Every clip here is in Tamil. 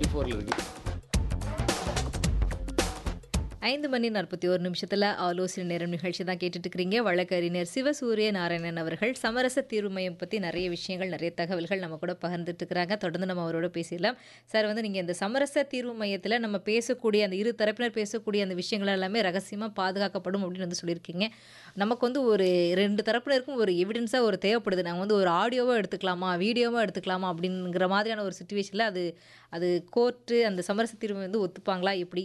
4ல இருக்கு. 5:41 ஆலோசனை நேரம் நிகழ்ச்சி தான் கேட்டுட்டு இருக்கிறீங்க. வழக்கறிஞர் சிவசூரிய நாராயணன் அவர்கள் சமரச தீர்வு மையம் பற்றி நிறைய விஷயங்கள், நிறைய தகவல்கள் நம்ம கூட பகிர்ந்துட்டு இருக்கிறாங்க. தொடர்ந்து நம்ம அவரோட பேசிடலாம். சார், நீங்கள் இந்த சமரச தீர்வு மையத்தில் நம்ம பேசக்கூடிய அந்த இரு தரப்பினர் பேசக்கூடிய அந்த விஷயங்கள் எல்லாமே ரகசியமாக பாதுகாக்கப்படும் அப்படின்னு சொல்லியிருக்கீங்க. நமக்கு ஒரு 2 தரப்பினருக்கும் ஒரு எவிடன்ஸாக தேவைப்படுது. நாங்கள் ஒரு ஆடியோவாக எடுத்துக்கலாமா, வீடியோவாக எடுத்துக்கலாமா அப்படிங்கிற மாதிரியான ஒரு சுச்சுவேஷனில் அது கோர்ட்டு அந்த சமரச தீர்வு ஒத்துப்பாங்களா எப்படி?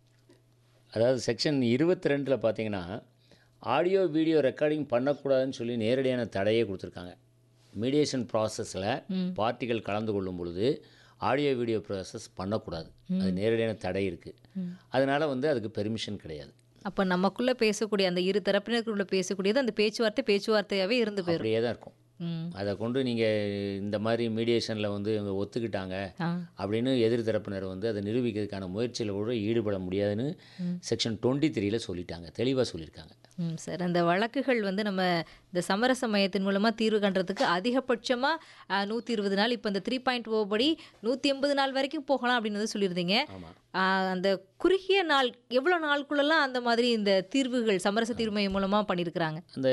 அதாவது செக்ஷன் 22ல பார்த்தீங்கன்னா, ஆடியோ, வீடியோ ரெக்கார்டிங் பண்ணக்கூடாதுன்னு சொல்லி நேரடியான தடையே கொடுத்துருக்காங்க. மீடியேஷன் ப்ராசஸில் பார்ட்டிகள் கலந்து கொள்ளும் பொழுது ஆடியோ, வீடியோ ப்ராசஸ் பண்ணக்கூடாது. அது நேரடியான தடை இருக்குது. அதனால் அதுக்கு பெர்மிஷன் கிடையாது. அப்போ நமக்குள்ளே பேசக்கூடிய அந்த இரு தரப்பினருக்குள்ளே பேசக்கூடியது அந்த பேச்சுவார்த்தையாகவே இருந்து போயிடும். அப்படியே தான் இருக்கும். அதை கொண்டு நீங்கள் இந்த மாதிரி மீடியேஷனில் இவங்க ஒத்துக்கிட்டாங்க அப்படின்னு எதிர் தரப்பினர் அதை நிரூபிக்கிறதுக்கான முயற்சியில் கூட ஈடுபட முடியாதுன்னு செக்ஷன் 23ல் சொல்லிட்டாங்க, தெளிவாக சொல்லியிருக்காங்க. சார், அந்த வழக்குகள் நம்ம இந்த சமரச மையத்தின் மூலமாக தீர்வு காண்றதுக்கு அதிகபட்சமாக 120 நாள், இப்போ இந்த 3.0 படி 180 நாள் வரைக்கும் போகலாம் அப்படின்னு சொல்லியிருந்தீங்க. அந்த குறுகிய நாள் எவ்வளோ நாளுக்குள்ளெல்லாம் அந்த மாதிரி இந்த தீர்வுகள் சமரச தீர்வு மையம் மூலமாக பண்ணியிருக்கிறாங்க? அந்த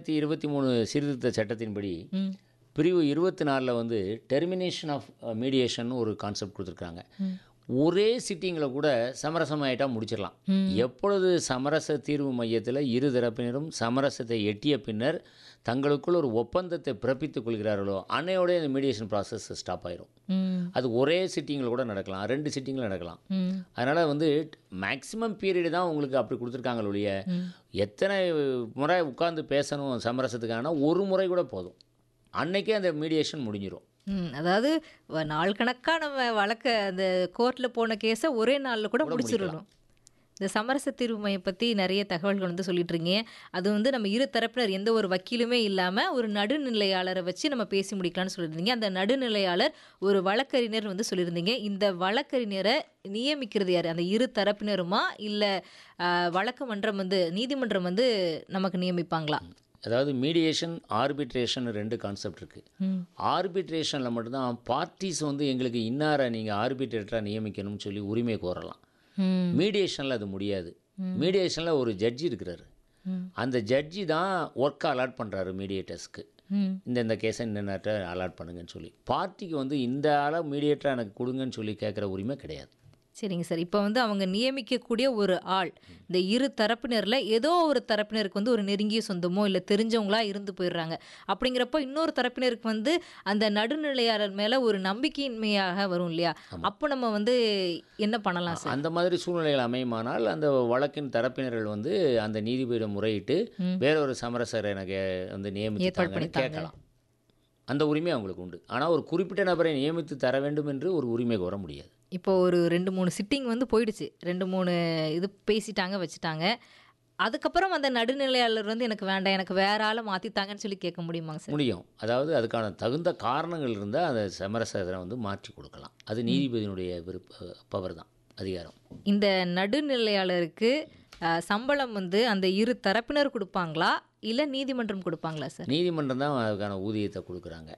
2023 சீர்திருத்த சட்டத்தின்படி பிரிவு 24ல் டெர்மினேஷன் ஆஃப் மீடியேஷன் ஒரு கான்செப்ட் கொடுத்துருக்காங்க. ஒரே சிட்டிங்கில் கூட சமரசமாயிட்டா முடிச்சிடலாம். எப்பொழுது சமரச தீர்வு மையத்தில் இரு தரப்பினரும் சமரசத்தை எட்டிய பின்னர் தங்களுக்குள் ஒரு ஒப்பந்தத்தை பிறப்பித்துக் கொள்கிறார்களோ அன்னையோட இந்த மீடியேஷன் ப்ராசஸ் ஸ்டாப் ஆயிரும். அது ஒரே சிட்டிங்கில் கூட நடக்கலாம், 2 சிட்டிங்கில் நடக்கலாம். அதனால் மேக்ஸிமம் பீரியடு தான் உங்களுக்கு அப்படி கொடுத்துருக்காங்க ஒழிய எத்தனை முறை உட்கார்ந்து பேசணும் சமரசத்துக்கான ஒரு முறை கூட போதும், அன்னைக்கே அந்த மீடியேஷன் முடிஞ்சிடும். அதாவது நாள் கணக்காக நம்ம வழக்க அந்த கோர்ட்டில் போன கேஸை ஒரே நாளில் கூட முடிச்சிடணும். இந்த சமரச தீர்வு மையம் பற்றி நிறைய தகவல்கள் சொல்லிட்டு இருக்கீங்க. அது நம்ம இரு தரப்பினர் எந்த ஒரு வக்கீலுமே இல்லாமல் ஒரு நடுநிலையாளரை வச்சு நம்ம பேசி முடிக்கலாம்னு சொல்லியிருந்தீங்க. அந்த நடுநிலையாளர் ஒரு வழக்கறிஞர் சொல்லியிருந்தீங்க. இந்த வழக்கறிஞரை நியமிக்கிறது யார்? அந்த இரு தரப்பினருமா இல்லை வழக்கு மன்றம் நீதிமன்றம் நமக்கு நியமிப்பாங்களா? அதாவது மீடியேஷன், ஆர்பிட்ரேஷன் 2 கான்செப்ட் இருக்குது. ஆர்பிட்ரேஷனில் மட்டும்தான் பார்ட்டிஸ் எங்களுக்கு இன்னாரை நீங்கள் ஆர்பிட்ரேட்டராக நியமிக்கணும்னு சொல்லி உரிமை கோரலாம். மீடியேஷனில் அது முடியாது. மீடியேஷனில் ஒரு ஜட்ஜி இருக்கிறாரு. அந்த ஜட்ஜி தான் ஒர்க்கை அலாட் பண்ணுறாரு மீடியேட்டர்ஸ்க்கு. இந்த கேஸை இந்த அலாட் பண்ணுங்கன்னு சொல்லி. பார்ட்டிக்கு இந்த ஆளாக மீடியேட்டராக எனக்கு கொடுங்கன்னு சொல்லி கேட்குற உரிமை கிடையாது. சரிங்க சார். இப்போ அவங்க நியமிக்கக்கூடிய ஒரு ஆள் இந்த இரு தரப்பினரில் ஏதோ ஒரு தரப்பினருக்கு ஒரு நெருங்கிய சொந்தமோ இல்லை தெரிஞ்சவங்களா இருந்து போயிடுறாங்க. அப்படிங்கிறப்போ இன்னொரு தரப்பினருக்கு அந்த நடுநிலையாளர் மேலே ஒரு நம்பிக்கையின்மையாக வரும் இல்லையா? அப்போ நம்ம என்ன பண்ணலாம் சார்? அந்த மாதிரி சூழ்நிலைகள் அமையுமானால் அந்த வழக்கின் தரப்பினர்கள் அந்த நீதிபதியிடம் முறையிட்டு வேறொரு சமரசரை எனக்கு நியமித்து கேட்கலாம். அந்த உரிமை அவங்களுக்கு உண்டு. ஆனால் ஒரு குறிப்பிட்ட நபரை நியமித்து தர வேண்டும் என்று ஒரு உரிமை கோர முடியாது. இப்போ ஒரு 2-3 சிட்டிங் போயிடுச்சு, 2-3 இது பேசிட்டாங்க, வச்சுட்டாங்க. அதுக்கப்புறம் அந்த நடுநிலையாளர் எனக்கு வேண்டாம், எனக்கு வேற ஆளை மாற்றித்தாங்கன்னு சொல்லி கேட்க முடியுமாங்க சார்? முடியும். அதாவது அதுக்கான தகுந்த காரணங்கள் இருந்தால் அந்த சமரசத்தை மாற்றி கொடுக்கலாம். அது நீதிபதியினுடைய பவர் தான், அதிகாரம். இந்த நடுநிலையாளருக்கு சம்பளம் அந்த இரு தரப்பினர் கொடுப்பாங்களா இல்லை நீதிமன்றம் கொடுப்பாங்களா சார்? நீதிமன்றம் தான் அதுக்கான ஊதியத்தை கொடுக்குறாங்க.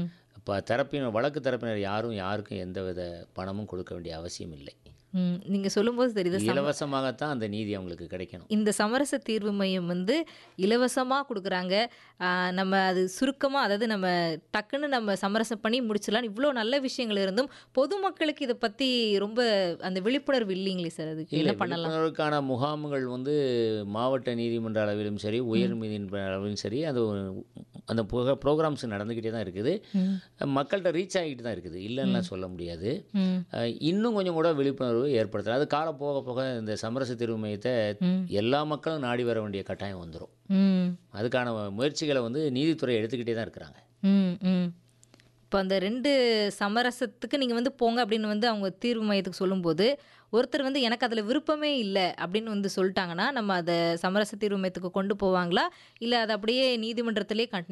இப்போ வழக்கு தரப்பினர் யாருக்கும் எந்தவித பணமும் கொடுக்க வேண்டிய அவசியம் இல்லை. நீங்கள் சொல்லும்போது தெரியுது, இலவசமாகத்தான் அந்த நீதி அவங்களுக்கு கிடைக்கணும். இந்த சமரச தீர்வு மையம் இலவசமாக கொடுக்குறாங்க. நம்ம அது சுருக்கமாக, அதாவது நம்ம டக்குன்னு நம்ம சமரசம் பண்ணி முடிச்சிடலாம். இவ்வளோ நல்ல விஷயங்கள் இருந்தும் பொதுமக்களுக்கு இதை பற்றி ரொம்ப அந்த விழிப்புணர்வு இல்லைங்களே சார்? அதுக்கு என்ன பண்ணலாம்? விழிப்புணர்வுக்கான முகாம்கள் மாவட்ட நீதிமன்ற அளவிலும் சரி, உயர் நீதிமன்ற அளவிலும் சரி, அது அந்த ப்ரோக்ராம்ஸ் நடந்துக்கிட்டே தான் இருக்குது. மக்கள்கிட்ட ரீச் ஆகிட்டு தான் இருக்குது, இல்லைன்னா சொல்ல முடியாது. இன்னும் கொஞ்சம் கூட விழிப்புணர்வு ஏற்படுத்தலாம். அது காலம் போக போக இந்த சமரச தீர்வு மையத்தை எல்லா மக்களும் நாடி வர வேண்டிய கட்டாயம் வந்துடும். அதுக்கான முயற்சிகளை நீதித்துறை எடுத்துக்கிட்டே தான் இருக்கிறாங்க. இப்போ அந்த 2 சமரசத்துக்கு நீங்கள் போங்க அப்படின்னு அவங்க தீர்வு மையத்துக்கு சொல்லும்போது ஒருத்தர் எனக்கு அதில் விருப்பமே இல்லை அப்படின்னு சொல்லிட்டாங்கன்னா நம்ம அதை சமரச தீர்வு மையத்துக்கு கொண்டு போவாங்களா இல்லை அதை அப்படியே நீதிமன்றத்திலே கண்டினியூ